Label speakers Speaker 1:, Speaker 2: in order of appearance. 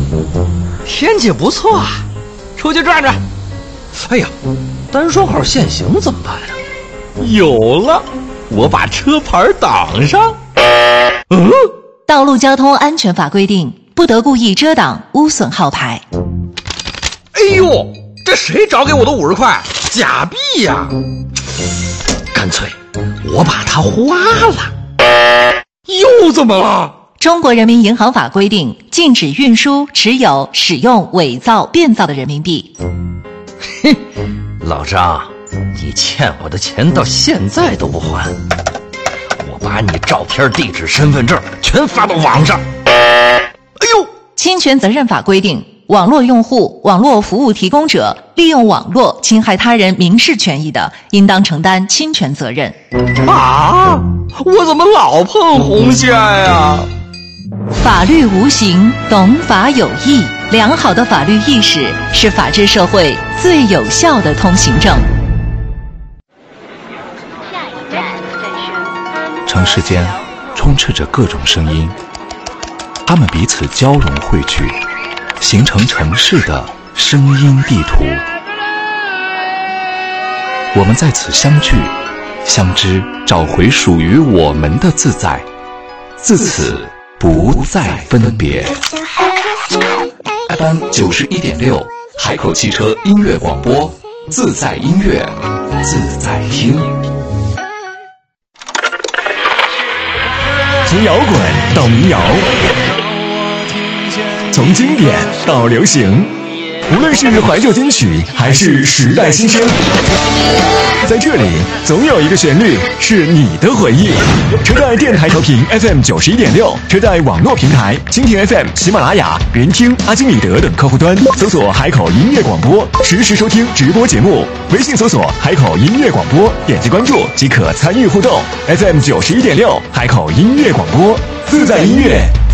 Speaker 1: 天气不错啊，出去转转。哎呀，单双号限行怎么办呀？有了，我把车牌挡上。
Speaker 2: 道路交通安全法规定，不得故意遮挡、污损号牌。
Speaker 1: 哎呦，这谁找给我的50块？假币呀！干脆我把它花了。又怎么了？
Speaker 2: 中国人民银行法规定，禁止运输、持有、使用伪造、变造的人民币。
Speaker 1: 嘿，老张，你欠我的钱到现在都不还，我把你照片、地址、身份证全发到网上。哎呦，
Speaker 2: 侵权责任法规定，网络用户、网络服务提供者利用网络侵害他人民事权益的，应当承担侵权责任。
Speaker 1: 啊，我怎么老碰红线呀？
Speaker 2: 法律无形，懂法有义。良好的法律意识是法治社会最有效的通行证。
Speaker 3: 城市间充斥着各种声音，它们彼此交融汇聚，形成城市的声音地图。我们在此相聚、相知，找回属于我们的自在，自此不再分别。FM 91.6，海口汽车音乐广播，自在音乐，自在听。
Speaker 4: 从摇滚到民谣，从经典到流行，无论是怀旧金曲还是时代新声，在这里总有一个旋律是你的回忆。车载电台调频 FM 91.6，车载网络平台蜻蜓 FM、喜马拉雅、云听、阿基米德等客户端搜索海口音乐广播，实时收听直播节目。微信搜索海口音乐广播，点击关注即可参与互动。FM 91.6，海口音乐广播，自在音乐